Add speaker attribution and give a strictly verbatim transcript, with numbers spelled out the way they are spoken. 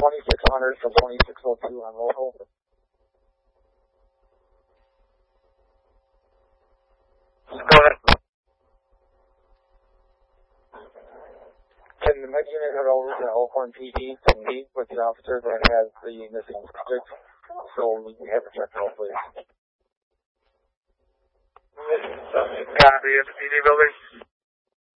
Speaker 1: twenty-six hundred from twenty-six oh two on local.
Speaker 2: Go ahead.
Speaker 1: Can the med unit head over to Elkhorn P D to meet with the officer that has the missing subject so we can have a check out, please?
Speaker 2: Copy, S P D building.